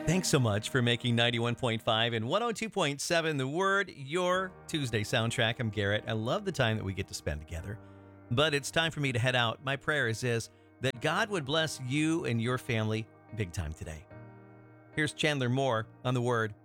Thanks so much for making 91.5 and 102.7 The Word your Tuesday soundtrack. I'm Garrett. I love the time that we get to spend together. But it's time for me to head out. My prayer is that God would bless you and your family big time today. Here's Chandler Moore on The Word.